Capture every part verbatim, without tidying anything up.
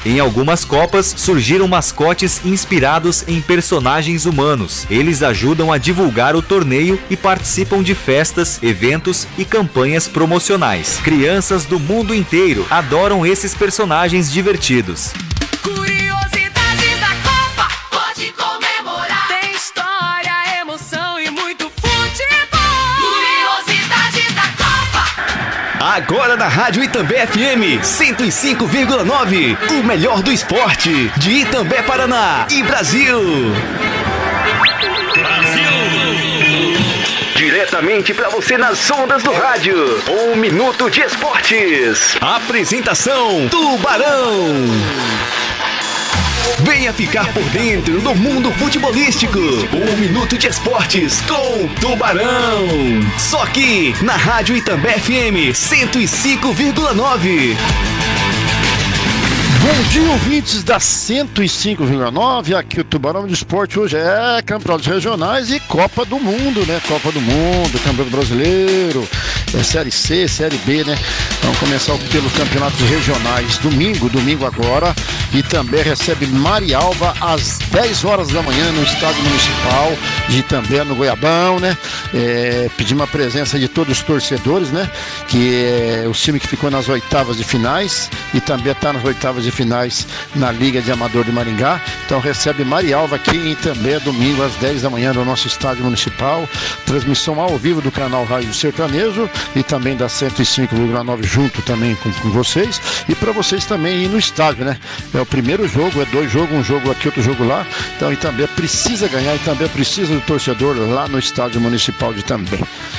Em algumas copas, surgiram mascotes inspirados em personagens humanos. Eles ajudam a divulgar o torneio e participam de festas, eventos e campanhas promocionais. Crianças do mundo inteiro adoram esses personagens divertidos. Curiosidades da Copa, pode comemorar. Tem história, emoção e muito futebol. Curiosidades da Copa. Agora na Rádio Itambé F M cento e cinco vírgula nove, o melhor do esporte de Itambé, Paraná e Brasil. Diretamente para você nas ondas do rádio, um minuto de esportes. Apresentação Tubarão. Venha ficar por dentro do mundo futebolístico. Um minuto de esportes com Tubarão. Só aqui na Rádio Itambé F M cento e cinco vírgula nove. Bom dia, ouvintes da cento e cinco vírgula nove, aqui o Tubarão de Esporte. Hoje é campeonatos regionais e Copa do Mundo, né? Copa do Mundo, Campeonato Brasileiro, é Série C, Série B, né? Vamos começar pelos campeonatos regionais. Domingo, domingo agora, e também recebe Marialva às dez horas da manhã no Estádio Municipal de Itambé, no Goiabão, né? É, pedimos a presença de todos os torcedores, né? Que é o time que ficou nas oitavas de finais e também está nas oitavas de finais na Liga de Amador de Maringá. Então recebe Marialva aqui em Itambé, domingo às dez da manhã no nosso Estádio Municipal. Transmissão ao vivo do canal Rádio Sertanejo e também da cento e cinco vírgula nove junto também com, com vocês. E para vocês também ir no estádio, né? É o primeiro jogo, é dois jogos, um jogo aqui, outro jogo lá. Então Itambé precisa ganhar, Itambé precisa do torcedor lá no Estádio Municipal de Itambé.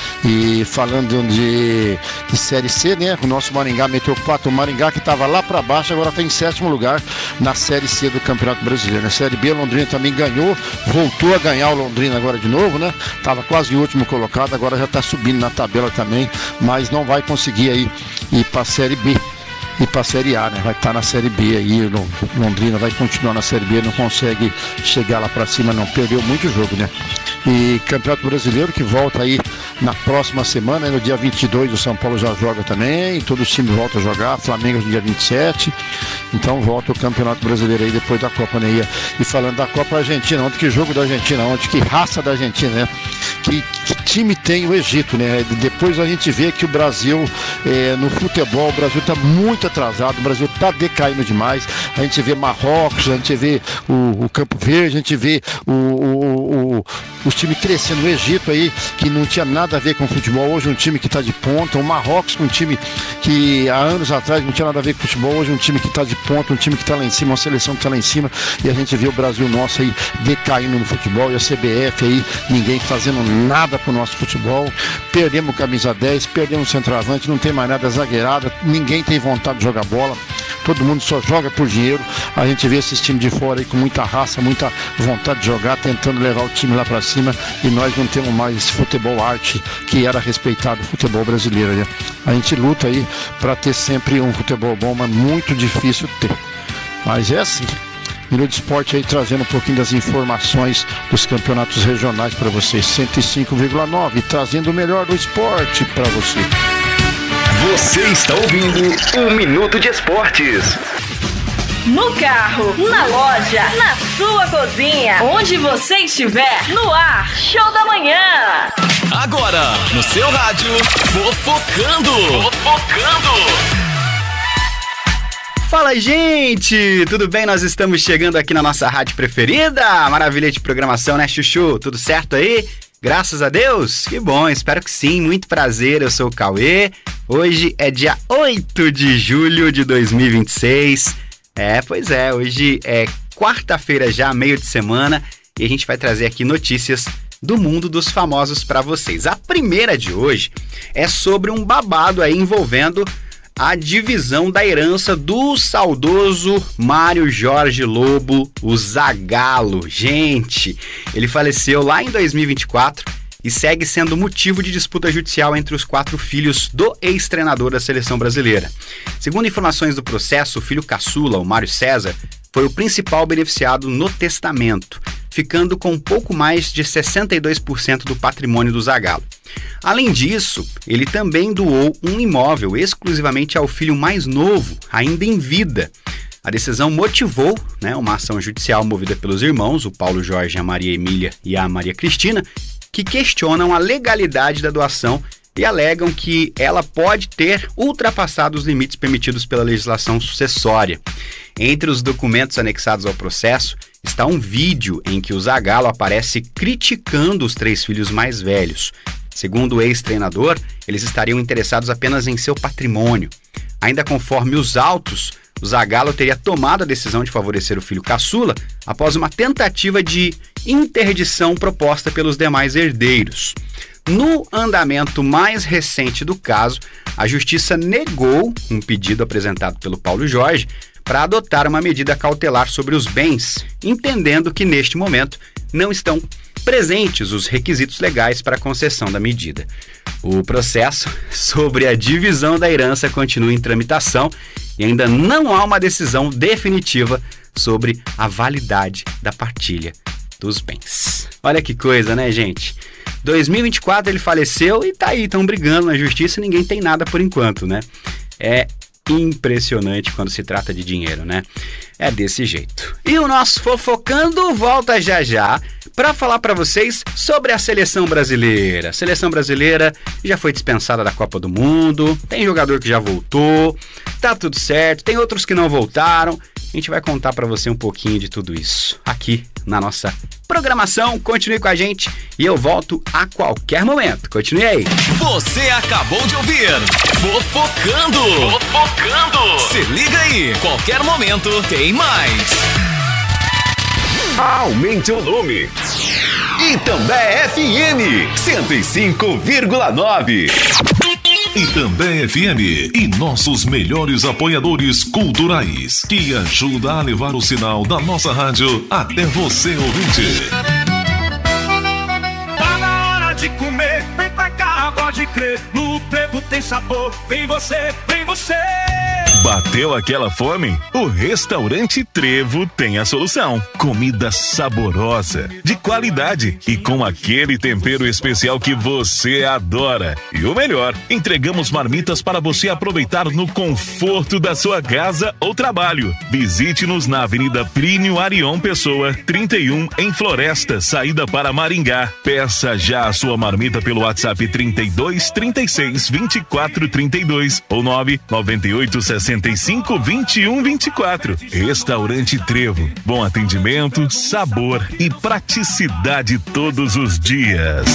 E falando de, de Série C, né? O nosso Maringá meteu quatro. O Maringá que estava lá para baixo agora está em sétimo lugar na Série C do Campeonato Brasileiro. Na Série B, Londrina também ganhou, voltou a ganhar o Londrina agora de novo, né? Tava quase o último colocado, agora já está subindo na tabela também, mas não vai conseguir aí ir para a Série B. E para a Série A, né? Vai estar tá na Série B aí, Londrina vai continuar na Série B, não consegue chegar lá para cima, não, perdeu muito jogo, né? E Campeonato Brasileiro que volta aí na próxima semana, no dia vinte e dois o São Paulo já joga também, todos os times voltam a jogar, Flamengo no dia vinte e sete, então volta o Campeonato Brasileiro aí depois da Copa, né? E falando da Copa Argentina, ontem que jogo da Argentina, ontem que raça da Argentina, né? Que, que time tem o Egito, né? Depois a gente vê que o Brasil, é, no futebol, o Brasil está muito atrasado, o Brasil está decaindo demais, a gente vê Marrocos, a gente vê o, o Campo Verde, a gente vê o, o, o, os times crescendo, o Egito aí, que não tinha nada a ver com futebol, hoje um time que está de ponta, o Marrocos com um time que há anos atrás não tinha nada a ver com futebol, hoje um time que está de ponta, um time que está lá em cima, uma seleção que está lá em cima, e a gente vê o Brasil nosso aí decaindo no futebol, e a C B F aí, ninguém fazendo nada pro nosso futebol, perdemos camisa dez, perdemos centroavante, não tem mais nada zagueirada, ninguém tem vontade de jogar bola, todo mundo só joga por dinheiro, a gente vê esses times de fora aí com muita raça, muita vontade de jogar, tentando levar o time lá para cima, e nós não temos mais futebol arte, que era respeitado o futebol brasileiro, né? A gente luta aí para ter sempre um futebol bom, mas muito difícil ter, mas é assim. Minuto de Esporte aí trazendo um pouquinho das informações dos campeonatos regionais para vocês, cento e cinco vírgula nove, trazendo o melhor do esporte para você. Você está ouvindo um Minuto de Esportes. No carro, na loja, na sua cozinha, onde você estiver, no ar, Show da Manhã. Agora, no seu rádio, Fofocando. Fofocando. Fala aí, gente! Tudo bem? Nós estamos chegando aqui na nossa rádio preferida. Maravilha de programação, né, Chuchu? Tudo certo aí? Graças a Deus? Que bom, espero que sim. Muito prazer, eu sou o Cauê. Hoje é dia oito de julho de dois mil e vinte e seis. É, pois é, hoje é quarta-feira já, meio de semana, e a gente vai trazer aqui notícias do mundo dos famosos para vocês. A primeira de hoje é sobre um babado aí envolvendo a divisão da herança do saudoso Mário Jorge Lobo, o Zagallo. Gente, ele faleceu lá em dois mil e vinte e quatro e segue sendo motivo de disputa judicial entre os quatro filhos do ex-treinador da seleção brasileira. Segundo informações do processo, o filho caçula, o Mário César, foi o principal beneficiado no testamento, ficando com pouco mais de sessenta e dois por cento do patrimônio do Zagallo. Além disso, ele também doou um imóvel exclusivamente ao filho mais novo, ainda em vida. A decisão motivou, né, uma ação judicial movida pelos irmãos, o Paulo Jorge, a Maria Emília e a Maria Cristina, que questionam a legalidade da doação e alegam que ela pode ter ultrapassado os limites permitidos pela legislação sucessória. Entre os documentos anexados ao processo está um vídeo em que o Zagallo aparece criticando os três filhos mais velhos. Segundo o ex-treinador, eles estariam interessados apenas em seu patrimônio. Ainda conforme os autos, o Zagallo teria tomado a decisão de favorecer o filho caçula após uma tentativa de interdição proposta pelos demais herdeiros. No andamento mais recente do caso, a Justiça negou um pedido apresentado pelo Paulo Jorge para adotar uma medida cautelar sobre os bens, entendendo que neste momento não estão presentes os requisitos legais para a concessão da medida. O processo sobre a divisão da herança continua em tramitação e ainda não há uma decisão definitiva sobre a validade da partilha dos bens. Olha que coisa, né, gente? dois mil e vinte e quatro ele faleceu e tá aí, estão brigando na justiça e ninguém tem nada por enquanto, né? É impressionante quando se trata de dinheiro, né? É desse jeito. E o nosso Fofocando volta já já para falar para vocês sobre a seleção brasileira. A seleção brasileira já foi dispensada da Copa do Mundo, tem jogador que já voltou, tá tudo certo, tem outros que não voltaram. A gente vai contar para você um pouquinho de tudo isso aqui na nossa programação. Continue com a gente e eu volto a qualquer momento. Continue aí. Você acabou de ouvir Fofocando. Fofocando. Se liga aí, qualquer momento tem mais. Aumente o volume. Itambé F M cento e cinco vírgula nove. Itambé F M e nossos melhores apoiadores culturais, que ajuda a levar o sinal da nossa rádio até você, ouvinte. Tá na hora de comer, vem pra cá, pode crer, no Trevo tem sabor, vem você, vem você. Bateu aquela fome? O Restaurante Trevo tem a solução. Comida saborosa, de qualidade e com aquele tempero especial que você adora. E o melhor, entregamos marmitas para você aproveitar no conforto da sua casa ou trabalho. Visite-nos na Avenida Plínio Arion Pessoa, trinta e um, em Floresta, saída para Maringá. Peça já a sua marmita pelo WhatsApp trinta e dois, trinta e seis, vinte e quatro, trinta e dois ou nove nove oito sessenta e cinco, vinte e um, vinte e quatro. Restaurante Trevo. Bom atendimento, sabor e praticidade todos os dias.